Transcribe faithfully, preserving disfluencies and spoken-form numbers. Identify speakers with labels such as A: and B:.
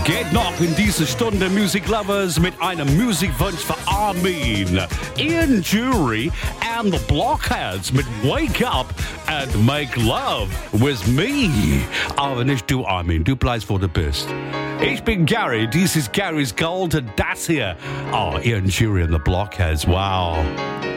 A: Geht noch in diese Stunde Music Lovers mit einem Musikwunsch für Armin. Ian Jury and the Blockheads mit Wake Up and Make Love with Me. Aber nicht du, Armin, du bleibst, wo du bist. Ich bin Gary, dies ist Gary's Gold und das hier. Oh, Ian Jury and the Blockheads, wow.